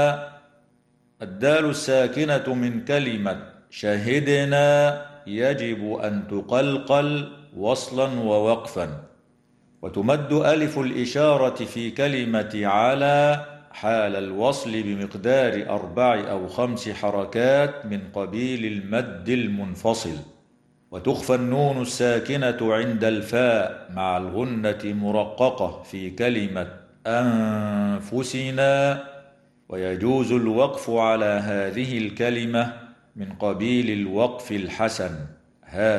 الدال الساكنة من كلمة شهدنا يجب أن تقلقل وصلا ووقفا، وتمد ألف الإشارة في كلمة على حال الوصل بمقدار 4 أو 5 حركات من قبيل المد المنفصل، وتخفى النون الساكنة عند الفاء مع الغنة مرققة في كلمة أنفسنا، ويجوز الوقف على هذه الكلمة من قبيل الوقف الحسن.